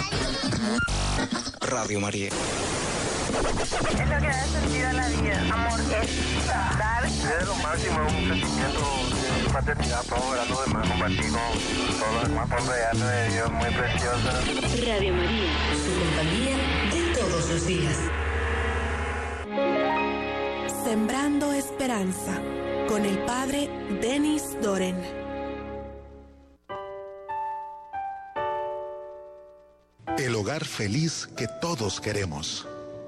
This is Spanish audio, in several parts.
Radio María. Es lo que da sentido a la vida. Amor es dar. Es lo máximo, un sentimiento de fraternidad, todo lo demás, compartir con todos los demás, por regalo de Dios muy precioso. Radio María, su compañía de todos los días. Sembrando Esperanza, con el Padre Denis Doren. El hogar feliz que todos queremos.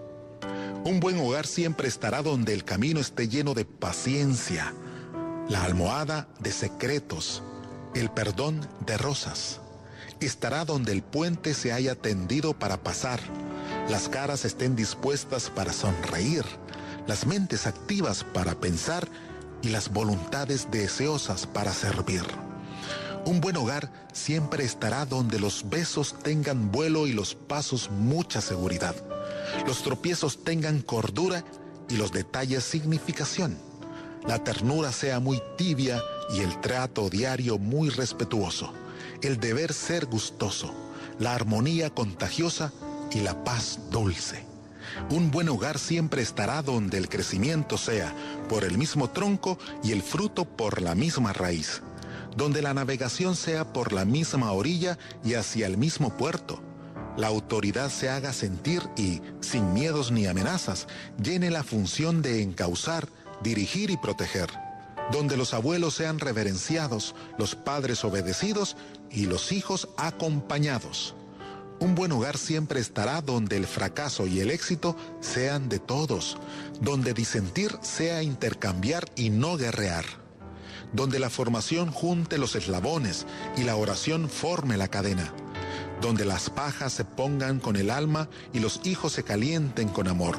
Un buen hogar siempre estará donde el camino esté lleno de paciencia, la almohada de secretos, el perdón de rosas. Estará donde el puente se haya tendido para pasar, las caras estén dispuestas para sonreír, las mentes activas para pensar y las voluntades deseosas para servir. Un buen hogar siempre estará donde los besos tengan vuelo y los pasos mucha seguridad, los tropiezos tengan cordura y los detalles significación, la ternura sea muy tibia y el trato diario muy respetuoso, el deber ser gustoso, la armonía contagiosa y la paz dulce. Un buen hogar siempre estará donde el crecimiento sea por el mismo tronco y el fruto por la misma raíz, donde la navegación sea por la misma orilla y hacia el mismo puerto. La autoridad se haga sentir y, sin miedos ni amenazas, llene la función de encauzar, dirigir y proteger. Donde los abuelos sean reverenciados, los padres obedecidos y los hijos acompañados. Un buen hogar siempre estará donde el fracaso y el éxito sean de todos, donde disentir sea intercambiar y no guerrear, donde la formación junte los eslabones y la oración forme la cadena, donde las pajas se pongan con el alma y los hijos se calienten con amor,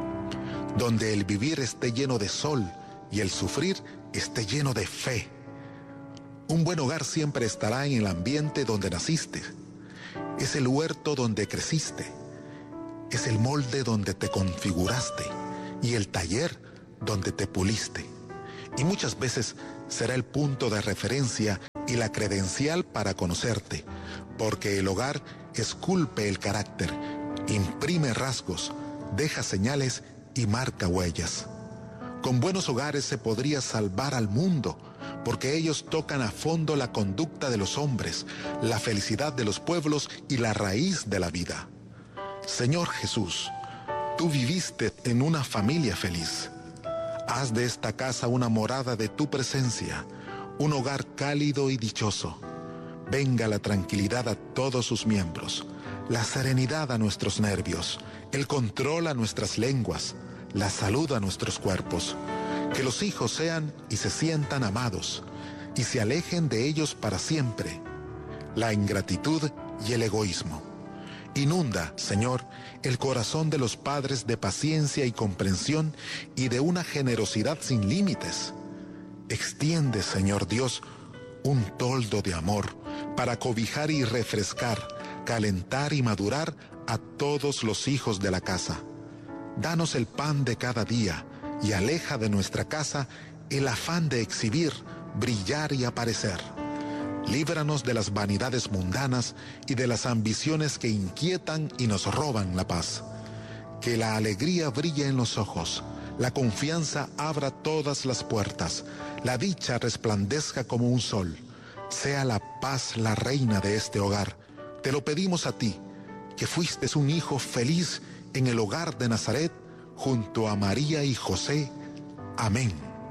donde el vivir esté lleno de sol y el sufrir esté lleno de fe. Un buen hogar siempre estará en el ambiente donde naciste, es el huerto donde creciste, es el molde donde te configuraste y el taller donde te puliste. Y muchas veces será el punto de referencia y la credencial para conocerte, porque el hogar esculpe el carácter, imprime rasgos, deja señales y marca huellas. Con buenos hogares se podría salvar al mundo, porque ellos tocan a fondo la conducta de los hombres, la felicidad de los pueblos y la raíz de la vida. Señor Jesús, tú viviste en una familia feliz. Haz de esta casa una morada de tu presencia, un hogar cálido y dichoso. Venga la tranquilidad a todos sus miembros, la serenidad a nuestros nervios, el control a nuestras lenguas, la salud a nuestros cuerpos. Que los hijos sean y se sientan amados, y se alejen de ellos para siempre la ingratitud y el egoísmo. Inunda, Señor, el corazón de los padres de paciencia y comprensión y de una generosidad sin límites. Extiende, Señor Dios, un toldo de amor para cobijar y refrescar, calentar y madurar a todos los hijos de la casa. Danos el pan de cada día y aleja de nuestra casa el afán de exhibir, brillar y aparecer. Líbranos de las vanidades mundanas y de las ambiciones que inquietan y nos roban la paz. Que la alegría brille en los ojos, la confianza abra todas las puertas, la dicha resplandezca como un sol. Sea la paz la reina de este hogar. Te lo pedimos a ti, que fuiste un hijo feliz en el hogar de Nazaret, junto a María y José. Amén.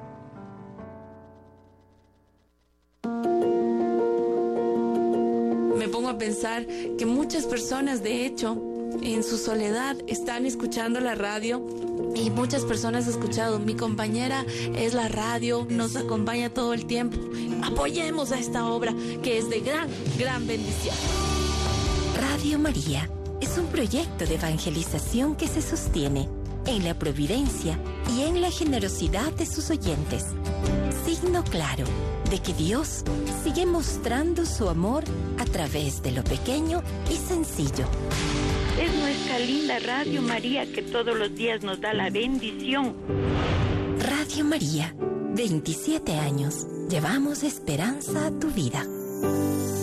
Me pongo a pensar que muchas personas, de hecho, en su soledad están escuchando la radio, y muchas personas han escuchado: mi compañera es la radio, nos acompaña todo el tiempo. Apoyemos a esta obra que es de gran bendición. Radio María es un proyecto de evangelización que se sostiene en la providencia y en la generosidad de sus oyentes. Signo claro de que Dios sigue mostrando su amor a través de lo pequeño y sencillo. Es nuestra linda Radio María que todos los días nos da la bendición. Radio María, 27 años. Llevamos esperanza a tu vida.